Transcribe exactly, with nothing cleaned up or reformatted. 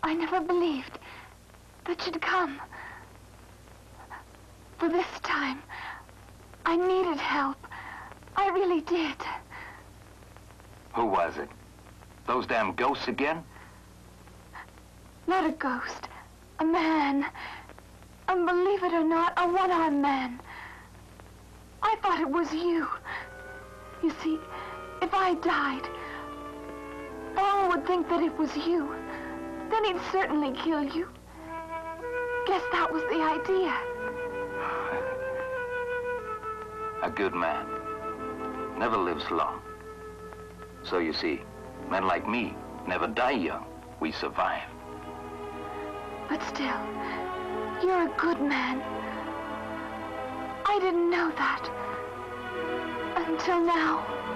I never believed that you'd come. For this time, I needed help. I really did. Who was it? Those damn ghosts again? Not a ghost. A man. And believe it or not, a one-armed man. I thought it was you. You see, if I died, Baal would think that it was you. Then he'd certainly kill you. Guess that was the idea. A good man never lives long. So you see, men like me never die young. We survive. But still, you're a good man. I didn't know that. Until now.